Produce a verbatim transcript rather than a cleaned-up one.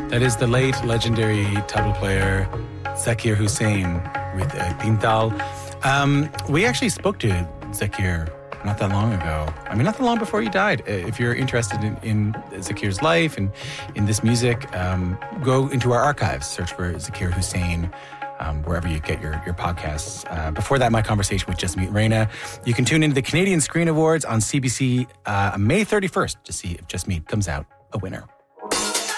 That is the late legendary tabla player Zakir Hussain with uh, Tintal. Um, we actually spoke to Zakir not that long ago. I mean, not that long before he died. If you're interested in, in Zakir's life and in this music, um, go into our archives, search for Zakir Hussain, um, wherever you get your, your podcasts. Uh, before that, my conversation with Just Meet Reina. You can tune into the Canadian Screen Awards on C B C uh, May thirty-first to see if Just Meet comes out a winner.